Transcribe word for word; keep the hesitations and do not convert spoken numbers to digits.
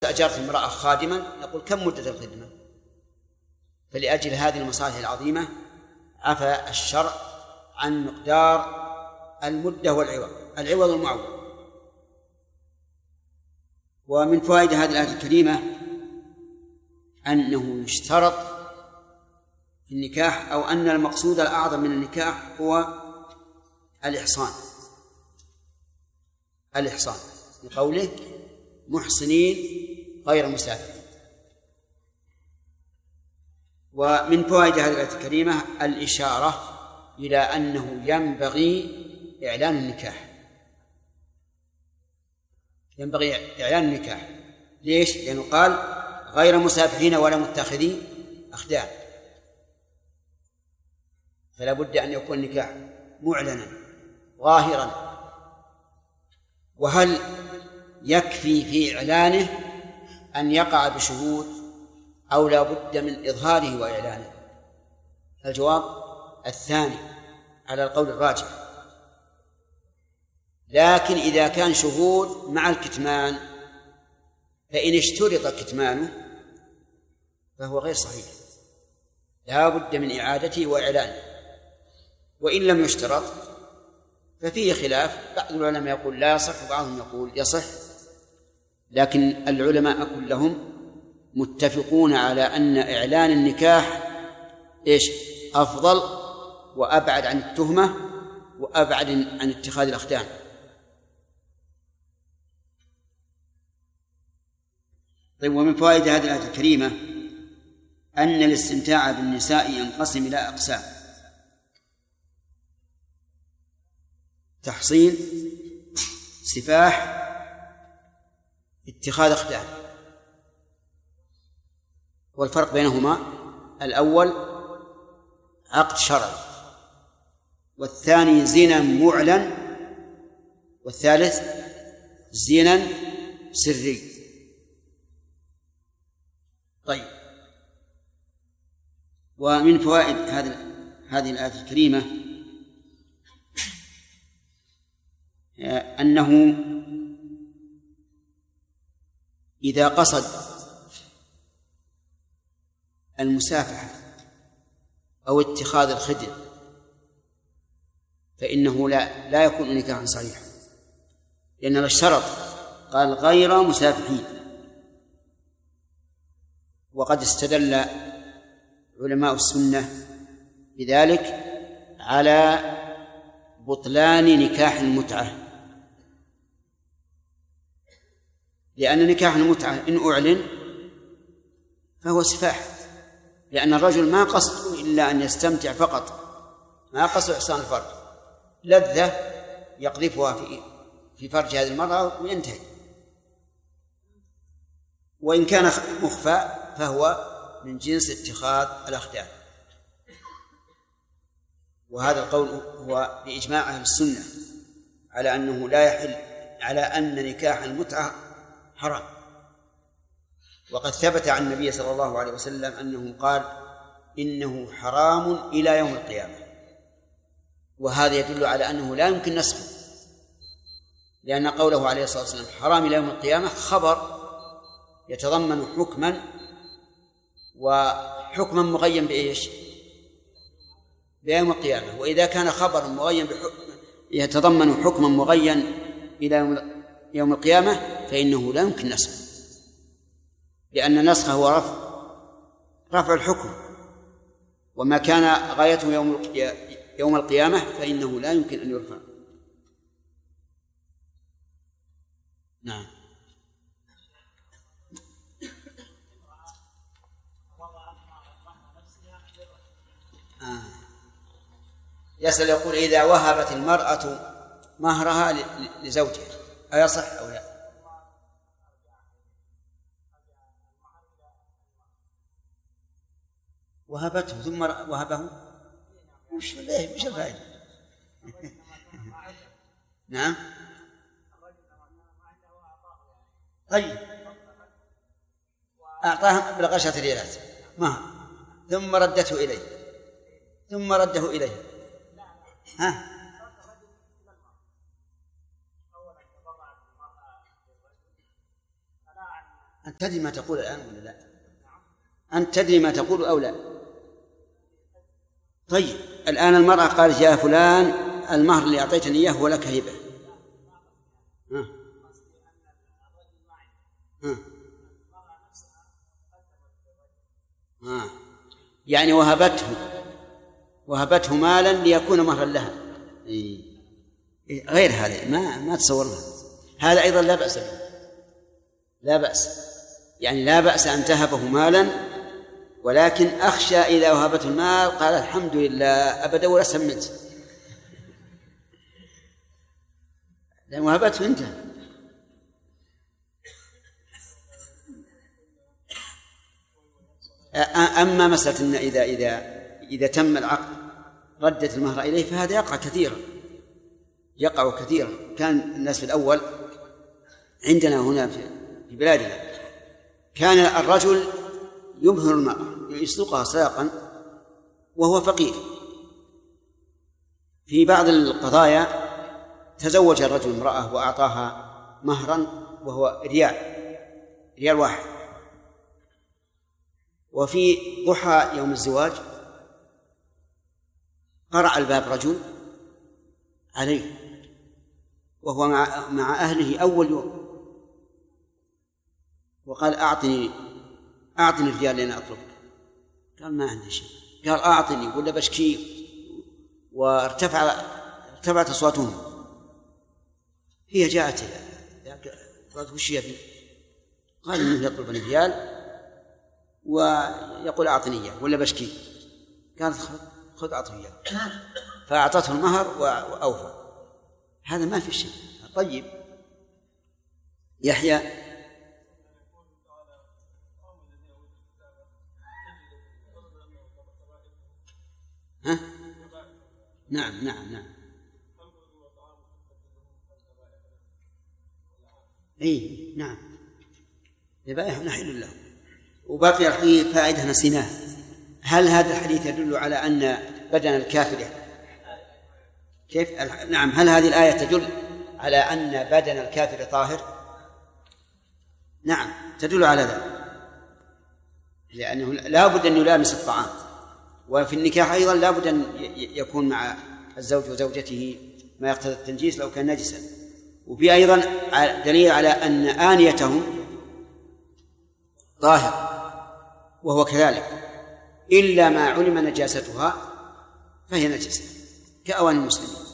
أجرت امرأة خادما نقول كم مدة الخدمة؟ فلأجل هذه المصالح العظيمة عفى الشرع عن مقدار المدة والعوض العوض المعوض. ومن فوائد هذه الآية الكريمة أنه يشترط في النكاح أو أن المقصود الأعظم من النكاح هو الإحصان الإحصان لقوله محصنين غير مسافرين. ومن فوائد هذه الآية الكريمة الإشارة إلى أنه ينبغي إعلان النكاح ينبغي إعلان النكاح ليش؟ لأنه قال غير مسافحين ولا متخذي أخدان، فلا بد أن يكون النكاح معلنا ظاهرا. وهل يكفي في إعلانه أن يقع بشهود أو لا بد من إظهاره وإعلانه؟ الجواب الثاني على القول الراجح، لكن إذا كان شهود مع الكتمان فإن اشترط كتمانه فهو غير صحيح، لا بد من إعادته وإعلانه. وإن لم يشترط ففيه خلاف، بعض العلماء يقول لا يصح وبعضهم يقول يصح، لكن العلماء كلهم متفقون على أن إعلان النكاح إيش أفضل وأبعد عن التهمة وأبعد عن اتخاذ الأخدان. طيب، ومن فوائد هذه الآية الكريمة أن الاستمتاع بالنساء ينقسم إلى أقسام: تحصين، سفاح، اتخاذ أخدان. والفرق بينهما: الأول عقد شرعي، والثاني زنا معلن، والثالث زنا سري. طيب، ومن فوائد هذه هذه الآية الكريمة أنه إذا قصد المسافحة أو اتخاذ الخدر فإنه لا لا يكون نكاحا صحيحا، لأن الشرط قال غير مسافحين. وقد استدل علماء السنة بذلك على بطلان نكاح المتعة، لأن نكاح المتعة إن أعلن فهو سفاح، لأن الرجل ما قصده إلا أن يستمتع فقط، ما قصده إحصان الفرج، لذة يقذفها في في فرج هذه المرأة وينتهي. وإن كان مخفى فهو من جنس اتخاذ الأخدان. وهذا القول هو بإجماع أهل السنة على أنه لا يحل، على أن نكاح المتعة حرام. وقد ثبت عن النبي صلى الله عليه وسلم أنه قال إنه حرام إلى يوم القيامة، وهذا يدل على أنه لا يمكن نسخه، لأن قوله عليه الصلاة والسلام حرام إلى يوم القيامة خبر يتضمن حكما، وحكما مغيم بإيش؟ بيوم القيامة. وإذا كان خبر مغيم بحكم يتضمن حكما مغيم إلى يوم القيامة فإنه لا يمكن نسخه، لأن نسخه هو رفع رفع الحكم، وما كان غايته يوم يوم القيامة فإنه لا يمكن أن يرفع. نعم. آه. يسأل يقول إذا وهبت المرأة مهرها لزوجها أيصح أو لا؟ وهبته ثم وهبه مش ليه مش الفائدة. نعم. طيب، أعطاها بلغ عشرة ريالات مهر ثم ردته إليه ثم رده إليه ها أنت تدري ما تقول الآن ولا لا؟ أنت تدري ما تقول أو لا؟ طيب الآن المرأة قالت يا فلان المهر اللي أعطيتني إياه هو لك هبة. ها. ها. ها. يعني وهبته وهبته مالا ليكون مهرا لها. غير هذا ما ما تصورنا. هذا أيضا لا بأس به، لا بأس، يعني لا بأس أن تهبه مالا، ولكن أخشى إذا وهبته المال قال الحمد لله أبدا ولا سمنت، لأن وهبته أنت. أما مسألة إن إذا إذا إذا تم العقد ردت المهر إليه فهذا يقع كثيرا، يقع كثيرا. كان الناس في الأول عندنا هنا في بلادنا كان الرجل يمهر المرأة يسلقها سلاقا وهو فقير. في بعض القضايا تزوج الرجل امرأة وأعطاها مهرا وهو ريال ريال واحد، وفي ضحى يوم الزواج قرع الباب رجل عليه وهو مع, مع أهله أول يوم وقال أعطني أعطني الريال لأن أطلبك. قال ما عندي شيء. قال أعطني ولا بشكي، وارتفع ارتفعت أصواتهم. هي جاءت قالت وش يبي؟ قال إنه يطلب الريال ويقول أعطني إياه ولا بشكي. قالت خذ خذ أعطني إياه، فأعطته المهر وأوفى. هذا ما في شيء. طيب يحيى ها؟ نعم نعم نعم اي نعم ذبائح نحل له. وبقي الحديث فائدة نسيناه. هل هذا الحديث يدل على أن بدن الكافر كيف؟ نعم. هل هذه الآية تدل على أن بدن الكافر طاهر؟ نعم تدل على ذلك، لأنه لا بد أن يلامس الطعام. وفي النكاح أيضا لا بد أن يكون مع الزوج وزوجته ما يقتضي التنجيس لو كان نجسا. وفي أيضا دليل على أن آنيتهم طاهر وهو كذلك، إلا ما علم نجاستها فهي نجسة كأواني المسلمين.